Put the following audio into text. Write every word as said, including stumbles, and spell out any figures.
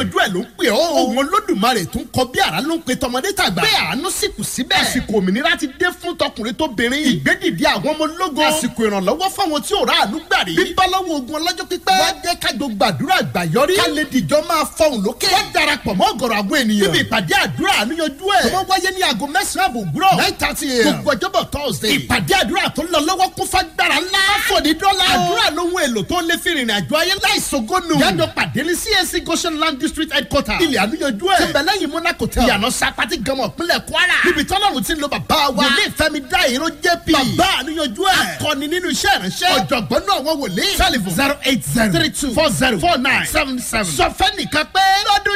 àníyànjú ẹ̀ ló ń pè ọ́. òun olódùmarè tún kọ bí àrá ló ń pe tọmọdé tàgbà. pé àánú sì kù síbẹ̀. àsìkò òmìnira ti dé fún tọkùnrin tó bìnrin. ìgbédìde àwọn ọmọ ológo. àsìkò ìrànlọ́wọ́ fáwọn tí ò rà àánú gbà rí. bíbálọ́wọ́ ogun ọlọ́jọ́ pípẹ́. wá jẹ́ kájọ gbàdúrà àgbàyọrí. ká lè dìjọ́ máa fọhùn lókè. wá darapọ̀ mọ́ ọ̀gọ̀rọ̀ àwọn ènìyàn. níbi ìpàdé àdúrà àníyànjú ẹ̀. tó máa wáyé ní aago mẹ́sàn-án àbò òwúrọ̀. nine thirty a.m. gbogbo ọjọ́bọ̀ thursday. ìpàdé àdúrà tó ń lọ lọ́wọ́ kún fagbára ńlá. fòdì dọ́là. àdúrà lóhun èlò tó lè fi rìnrìn àjò ayé láìsogónù. yàjọ pàdé ní C A C Goshen Land District Headquarter. ilé àníyànjú ẹ̀. tẹ̀mbẹ̀ lẹ́yìn Monaco tẹ̀. ìyànà sapati gama ìpínlẹ̀ Kwara. níbi tọ́lọ́run ti ń lo bàbá wa. wòlíì Fẹ́mi Dáìró J P. bàbá àníyànjú ẹ̀. akọni nínú iṣẹ́ ìránṣẹ́. ọ̀jọ̀gbọ́n náà wọ́n wòlíì. telephone zero eight zero three two four zero four nine seven seven. sọ fẹ́ nìkan pé lọ́dún